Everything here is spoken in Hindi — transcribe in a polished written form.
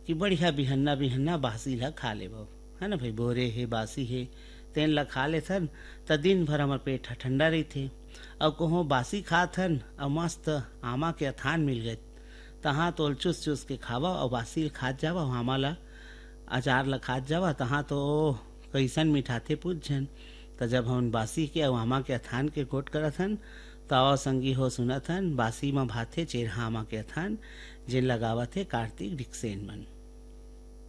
कि बढ़िया बिहन्ना बिहन्ना बासी ला खा लेबो, है ना भाई। बोरे हे बासी हे तेन ला खा लेथन त दिन भर हमर पेट ह ठंडा रहिथे। और कहूँ बासी खाथन और मस्त आमा के अथान मिल गए, तहाँ तोल चूस चूस के खावा और बासी खात जावा, आमा ला अचार ला खात जावा, तहाँ तो कैसन मिठाथे पूछ झन। त जब हम बासी के और आमा के अथान के गोट करत हन तो संगी हो सुनत हन बासी म भाथे चेरहा आमा के अथान, जेन लगावत हे कार्तिक डिक्सेन मन।